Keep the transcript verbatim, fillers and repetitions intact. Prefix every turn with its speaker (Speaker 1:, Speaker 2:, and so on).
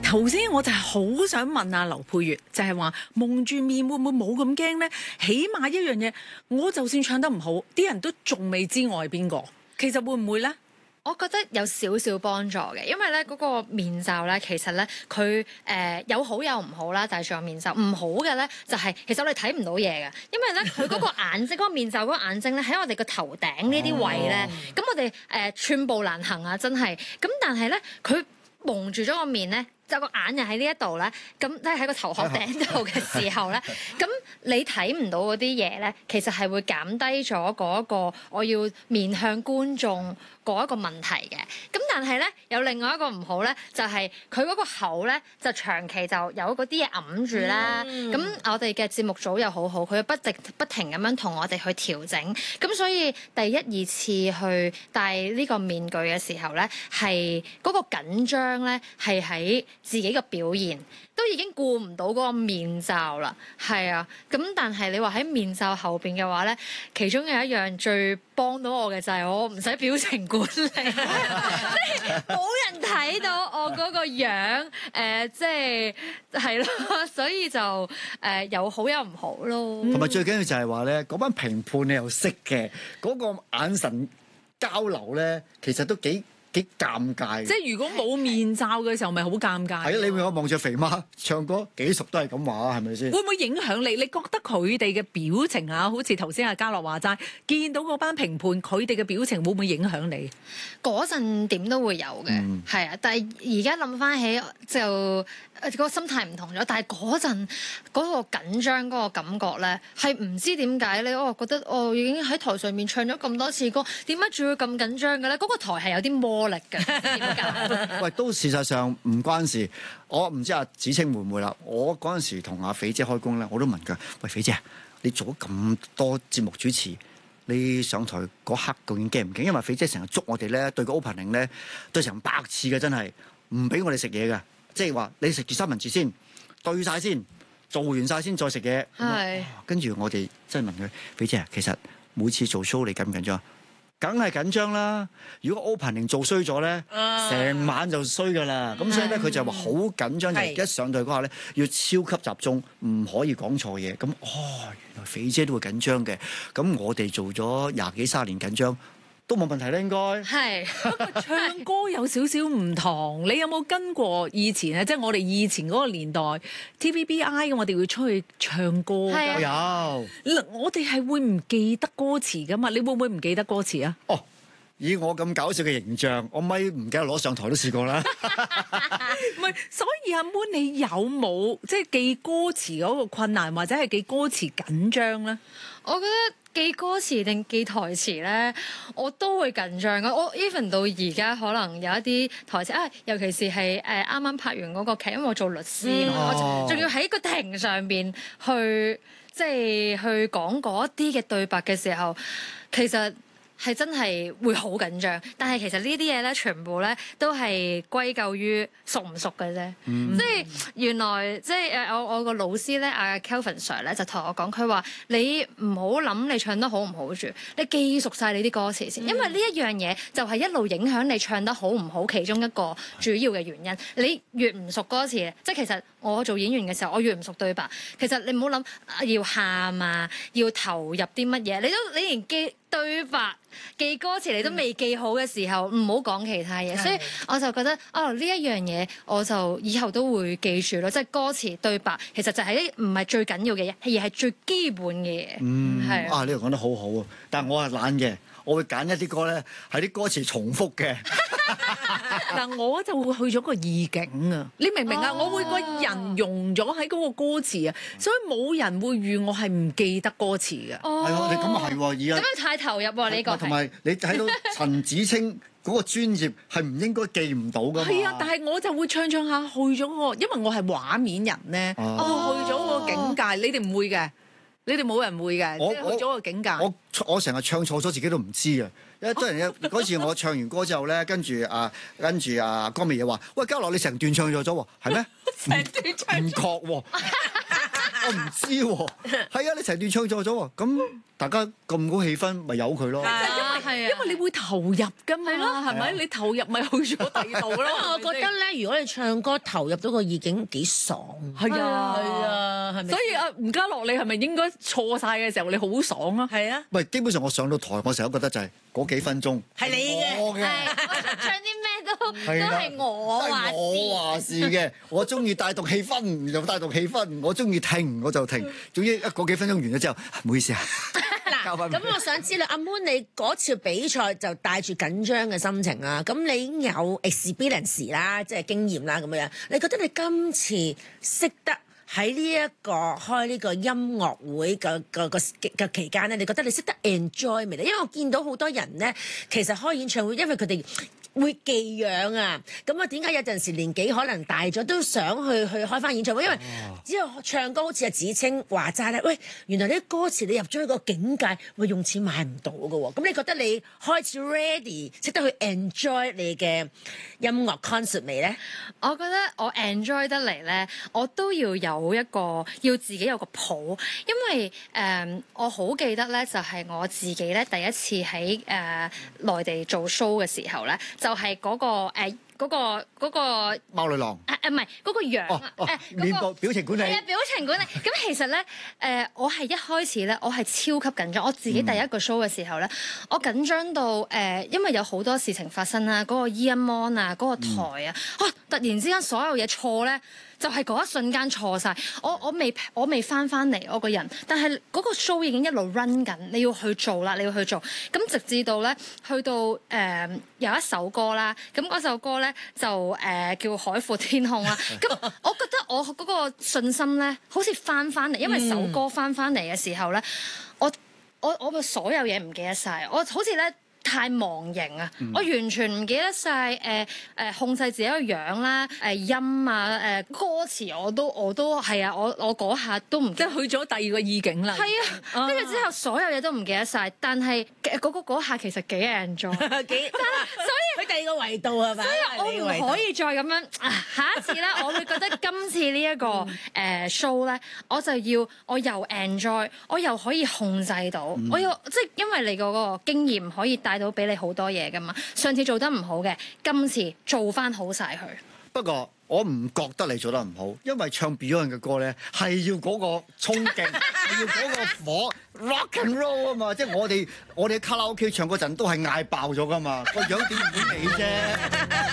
Speaker 1: 頭先我就係好想問阿劉佩玥，就係話蒙住面會唔會冇咁驚咧？起碼一樣嘢，我就算唱得唔好，啲人都仲未知我係邊個。其實會唔會咧？
Speaker 2: 我覺得有少少幫助嘅，因為咧嗰個面罩咧，其實咧佢誒有好有唔好啦。戴住個面罩唔好嘅咧，就係其實我哋睇唔到嘢嘅，因為咧佢嗰個眼睛嗰個面罩嗰個眼睛咧喺我哋個頭頂呢啲位咧，咁、哦、我哋誒寸步難行啊，真係。咁但係咧佢蒙住咗個面咧。就個眼又喺呢一度咧，咁即係喺個頭殼頂度嘅時候咧，咁你睇唔到嗰啲嘢咧，其實係會減低咗嗰一個我要面向觀眾嗰一個問題嘅。咁但係咧有另外一個唔好咧，就係佢嗰個口咧就長期就有嗰啲嘢揞住啦。咁、嗯、我哋嘅節目組又好好，佢不直不停咁樣同我哋去調整。咁所以第一二次去戴呢個面具嘅時候咧，係嗰個緊張咧係喺自己嘅表現都已經顧唔到嗰個面罩啦，係啊，咁但係你話喺面罩後邊嘅話咧，其中有一樣最幫到我嘅就係我唔使表情管理，即係冇人睇到我嗰個樣，誒、呃，即係係咯，所以就誒、呃、有好有唔好咯。
Speaker 3: 同埋最緊要就係話咧，嗰班評判你又識嘅，嗰、嗰個眼神交流咧，其實都幾幾尷尬，
Speaker 1: 即係如果冇面罩嘅時候，咪好尷尬。係
Speaker 3: 啊，你會我望住肥媽唱歌幾熟都係咁話，係咪先？
Speaker 1: 會唔會影響你？你覺得佢哋嘅表情啊，好似頭先阿嘉樂話齋，見到嗰班評判，佢哋嘅表情會唔會影響你？
Speaker 2: 嗰陣點都會有嘅，係、嗯、啊。但係而家諗翻起就嗰個心態唔同咗。但係嗰陣嗰個緊張嗰個感覺咧，係唔知點解咧？我覺得我已經喺台上面唱咗咁多次歌，點解仲要咁緊張嘅咧？嗰、嗰個台係有啲魔力嘅，點解？
Speaker 3: 喂，都事實上唔關事。我唔知阿芷菁會唔會啦。我嗰陣時同阿肥姐開工咧，我都問佢：喂，肥姐，你做咗咁多節目主持，你上台嗰刻究竟驚唔驚？因為肥姐成日捉我哋咧，對個 opening 咧對成百次嘅，真係唔俾我哋食嘢嘅。即係話你食住三文治先，對晒先，做完晒先再食嘢。係。跟住我哋真係問佢：肥姐，其實每次做 show 你緊唔緊張？梗係緊張啦！如果 opening 做衰咗咧，成晚就衰噶啦。咁所以咧，佢就話好緊張，就一上台嗰下咧，要超級集中，唔可以講錯嘢。咁哦，原來肥姐都會緊張嘅。咁我哋做咗廿幾三十年緊張，都冇問題咧，應該
Speaker 2: 係。
Speaker 1: 不過唱歌有少少唔同，你有冇跟過以前啊？即係我哋以前嗰個年代 T V B I 我哋會出去唱歌㗎。
Speaker 3: 有。
Speaker 1: 我哋係會唔記得歌詞㗎嘛？你會唔會唔記得歌詞啊？
Speaker 3: 哦，以我咁搞笑嘅形象，我咪唔記得攞上台都試過啦。
Speaker 1: 唔係，所以阿 Moon 你有冇即係記歌詞嗰個困難，或者係記歌詞緊張咧？
Speaker 2: 我覺得記歌詞定記台詞咧，我都會緊張嘅。我 even 到而家可能有一啲台詞啊，尤其是係誒啱啱拍完嗰個劇，因為我做律師，嗯、我仲要喺個庭上邊去即係去講嗰一啲嘅對白嘅時候，其實係真係會好緊張，但係其實呢啲嘢咧，全部咧都係歸咎於熟唔熟嘅啫。嗯、即係原來即係誒我我個老師咧，阿 Kelvin Sir 咧就同我講，佢話你唔好諗你唱得好唔好住，你記熟晒你啲歌詞先，嗯、因為呢一樣嘢就係一路影響你唱得好唔好其中一個主要嘅原因。你越唔熟歌詞，即係其實我做演員嘅時候，我越唔熟對白。其實你唔好諗要喊啊，要投入啲乜嘢，你都你連記對白、記歌詞你都未記好嘅時候，唔好講其他嘢。所以我就覺得，哦呢一樣嘢，我就以後都會記住咯。即係歌詞對白，其實就係唔係最緊要嘅嘢，而係最基本嘅嘢。嗯，係啊，
Speaker 3: 啊呢個講得好好啊！但係我係懶嘅，我會揀一啲歌咧，係啲歌詞重複嘅。
Speaker 1: 嗱，我就會去咗個意境啊！你明唔明啊？我會個人融咗喺嗰個歌詞啊，所以冇人會預我係唔記得歌詞嘅。
Speaker 3: 係啊，你咁啊係喎，而家
Speaker 2: 咁樣太投入喎呢個。
Speaker 3: 同埋你睇到陳芷菁嗰個專業係唔應該記唔到噶嘛？
Speaker 1: 係啊，但係我就會唱唱下去咗個，因為我係畫面人咧，我去咗個境界。你哋唔會嘅，你哋冇人會嘅，即係去咗個境界。
Speaker 3: 我我成日唱錯咗，自己都唔知啊！因為當然嗰次我唱完歌之後咧，跟住啊，跟住啊江美儀話：喂，嘉樂你成段唱錯咗喎，係咩？
Speaker 1: 成段唱
Speaker 3: 唔確喎，我唔知喎。係啊，你成段唱錯咗喎。咁大家咁好氣氛，咪由佢咯。
Speaker 1: 就因為
Speaker 2: 啊係啊，
Speaker 1: 因為你會投入㗎嘛，
Speaker 2: 係咯
Speaker 1: 係咪？你投入咪去咗第二度咯。
Speaker 4: 我覺得咧，如果你唱歌投入到個意境幾爽，
Speaker 1: 係啊，
Speaker 4: 係啊，係咪？
Speaker 1: 所以啊，吳家樂，你係咪應該錯晒嘅時候，你好爽啊？
Speaker 4: 係啊，
Speaker 3: 喂，基本上我上到台，我成日都覺得就係嗰幾分鐘
Speaker 4: 係你嘅
Speaker 3: 我嘅。
Speaker 2: 係我唱啲咩都都
Speaker 3: 係啦
Speaker 2: 係我話
Speaker 3: 係我話事嘅，我中意帶動氣氛就帶動氣氛，我中意停我就停。總之一嗰幾分鐘完咗之後，唔好意思啊。
Speaker 4: 嗱，咁我想知啦，阿 Moon 你嗰次比賽就帶住緊張嘅心情啦，咁你已經有 experience 啦，即係經驗啦咁樣，你覺得你今次識得喺呢一個開呢個音樂會嘅嘅嘅嘅期間咧，你覺得你識得 enjoy 未咧？因為我見到好多人咧，其實開演唱會，因為佢哋會寄養啊，咁啊點解有陣時年紀可能大咗都想去去開翻演唱會？因為只有唱歌好似阿子清話齋咧，喂，原來啲歌詞你入咗一個境界，會用錢買唔到嘅喎。咁你覺得你開始 ready 識得去 enjoy 你嘅音樂 concert 未咧？
Speaker 2: 我覺得我 enjoy 得嚟咧，我都要有一個要自己有個譜，因為誒、呃、我好記得咧，就係、是、我自己咧第一次喺誒、呃、內地做 show 嘅時候咧，就係、是、嗰、那個誒。呃嗰、那個嗰、那個
Speaker 3: 貓女郎
Speaker 2: 誒誒唔係嗰個樣
Speaker 3: 哦哦
Speaker 2: 誒
Speaker 3: 面部表情管理
Speaker 2: 係啊表情管理。咁其實咧誒、呃、我係一開始咧我係超級緊張，我自己第一個 show 嘅時候咧，嗯、我緊張到誒、呃，因為有好多事情發生啦，嗰、那個 ear mon 啊，嗰、那個台啊，啊突然之間所有嘢錯咧。就係嗰一瞬間錯晒，我我未我未翻翻嚟我個人，但係嗰個 show 已經一路 run 緊，你要去做啦，你要去做，咁直至到咧去到誒、呃、有一首歌啦，咁嗰首歌咧就誒、呃、叫海闊天空啦，咁我覺得我嗰個信心咧好似翻翻嚟，因為首歌翻翻嚟嘅時候咧，我我我嘅所有嘢唔記得晒，我好似咧。太忘形啊！嗯、我完全唔記得晒誒誒控制自己個樣啦，誒、呃、音啊，誒、呃、歌詞我都我都係啊！我我嗰下都唔記得
Speaker 1: 即係去咗第二個意境啦。
Speaker 2: 係啊，跟住之後所有嘢都唔記得晒，但係嗰個嗰下其實幾 enjoy，
Speaker 4: 幾所以佢第二個維度係咪？
Speaker 2: 所以我唔可以再咁樣啊！下一次咧，我會覺得今次呢、這、一個誒、呃、show 咧，我就要我又 enjoy，我又可以控制到，嗯、我要即係因為你嗰個經驗可以帶到俾你好多嘢噶嘛。上次做得唔好嘅，今次做翻好晒佢。
Speaker 3: 不過我唔覺得你做得唔好，因為唱 Beyond 嘅歌咧係要嗰個衝勁，係要嗰個火 rock and roll 啊嘛！即係我哋我哋卡拉 OK 唱嗰陣都係嗌爆咗噶嘛，個樣點會你啫？